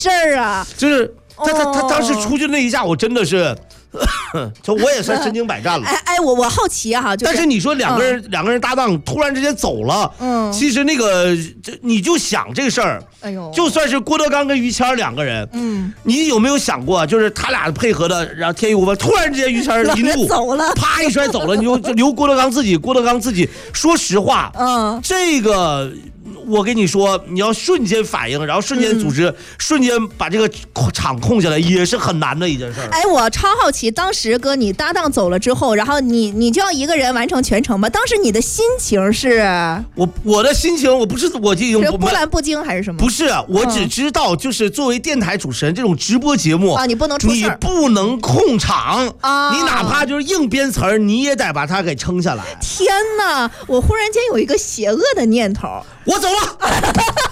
这儿啊， 就是他当时出去那一下，我真的是。就我也算身经百战了。 我好奇啊， 但是你说两个人搭档突然之间走了，其实那个你就想这个事儿，就算是郭德纲跟于谦两个人，你有没有想过，就是他俩配合的，然后天衣无缝，突然之间于谦一怒走了， 啪一摔走了，你就留郭德纲自己。说实话，这个。我跟你说，你要瞬间反应，然后瞬间组织，瞬间把这个场控下来，也是很难的一件事。 我超好奇，当时哥你搭档走了之后，然后你就要一个人完成全程吗？当时你的心情是？ 我的心情，我不是我就已经波澜不惊还是什么？ 不是，我只知道就是作为电台主持人这种直播节目你不能出事， 你不能控场你哪怕就是硬编词儿，你也得把它给撑下来。 天哪！我忽然间有一个邪恶的念头。 我走了，高老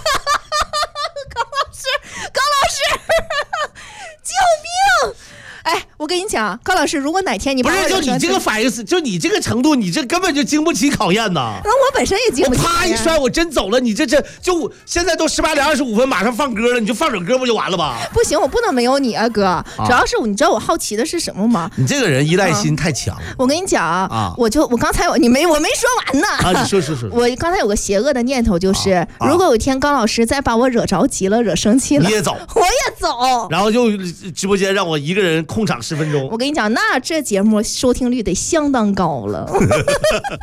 师，救命！我跟你讲，高老师，如果哪天你不是就你这个反应，就你这个程度，你这根本就经不起考验呐。 那我本身也经不起。 啪一摔，我真走了。你这就现在都18点25分，马上放歌了，你就放首歌不就完了吗？ 不行，我不能没有你啊，哥。主要是你知道我好奇的是什么吗？ 你这个人依赖心太强。 我跟你讲我刚才我没说完呢。 你说。 我刚才有个邪恶的念头，就是如果有一天高老师再把我惹着急了，惹生气了， 你也走， 我也走， 然后就直播间让我一个人控场10分钟。 我跟你讲，那这节目收听率得相当高了。